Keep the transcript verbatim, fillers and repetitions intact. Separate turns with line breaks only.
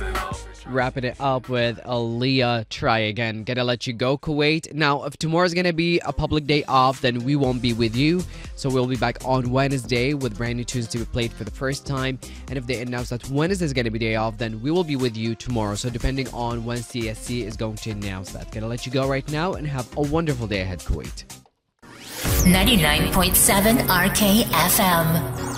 Wrapping it up with Aaliyah, Try Again. Gonna let you go, Kuwait. Now, if tomorrow's gonna be a public day off, then we won't be with you. So we'll be back on Wednesday with brand new tunes to be played for the first time. And if they announce that Wednesday is gonna be day off, then we will be with you tomorrow. So depending on when C S C is going to announce that. Gonna let you go right now and have a wonderful day ahead, Kuwait.
ninety-nine point seven R K F M.